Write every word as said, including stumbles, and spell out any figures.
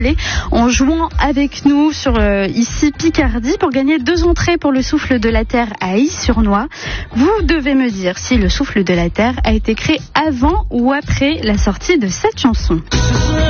en jouant avec nous sur euh, ici Picardie pour gagner deux entrées pour le Souffle de la Terre à Is-sur-Noix. Vous devez me dire si le Souffle de la Terre a été créé avant ou après la sortie de cette chanson.